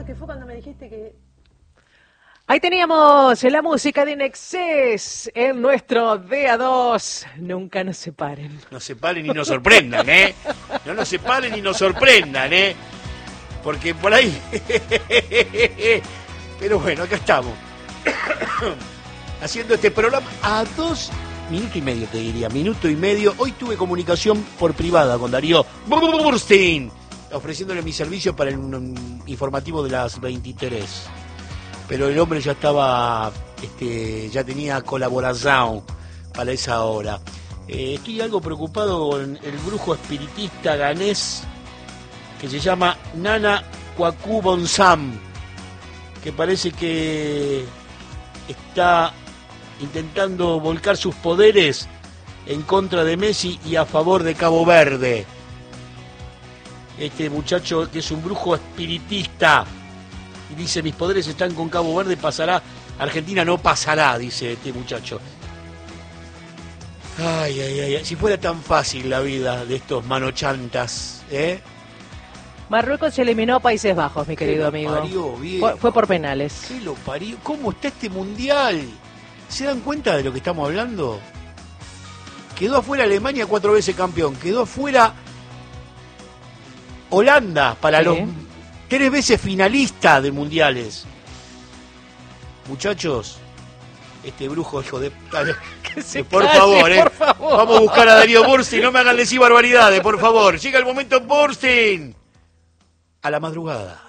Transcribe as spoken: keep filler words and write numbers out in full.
que fue cuando me dijiste que... Ahí teníamos la música de Inexcess en nuestro D A dos. Nunca nos separen. No se paren y nos sorprendan, ¿eh? No nos separen y nos sorprendan, ¿eh? Porque por ahí... Pero bueno, acá estamos. Haciendo este programa a dos minutos y medio, te diría. Minuto y medio. Hoy tuve comunicación por privada con Darío Burstein, ofreciéndole mi servicio para el um, informativo de las veintitrés. Pero el hombre ya estaba, este, ya tenía colaboración para esa hora. Eh, estoy algo preocupado con el brujo espiritista ganés que se llama Nana Kwaku Bonsam, que parece que está intentando volcar sus poderes en contra de Messi y a favor de Cabo Verde. Este muchacho que es un brujo espiritista y dice, mis poderes están con Cabo Verde, pasará, Argentina no pasará, dice este muchacho. Ay, ay, ay, si fuera tan fácil la vida de estos manochantas, ¿eh? Marruecos eliminó a Países Bajos, mi querido ¿Qué lo amigo. parió, viejo? Fue, fue por penales. ¿Qué lo parió? ¿Cómo está este mundial? ¿Se dan cuenta de lo que estamos hablando? Quedó afuera Alemania, cuatro veces campeón. Quedó afuera Holanda para Sí. los tres veces finalistas de mundiales. Muchachos, este brujo, hijo de... Que se por, calle, favor, eh. por favor, Vamos a buscar a Darío Burstein, no me hagan decir barbaridades, por favor. Llega el momento Burstein. A la madrugada.